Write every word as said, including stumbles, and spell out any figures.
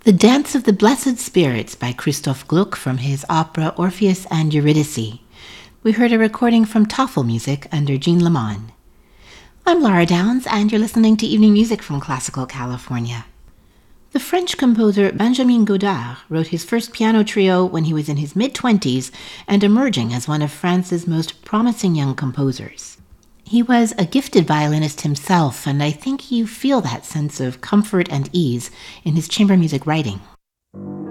The Dance of the Blessed Spirits by Christoph Gluck from his opera Orpheus and Eurydice. We heard a recording from Toffel Music under Jean Lamont. I'm Laura Downs, and you're listening to Evening Music from Classical California. The French composer Benjamin Godard wrote his first piano trio when he was in his mid-twenties and emerging as one of France's most promising young composers. He was a gifted violinist himself, and I think you feel that sense of comfort and ease in his chamber music writing.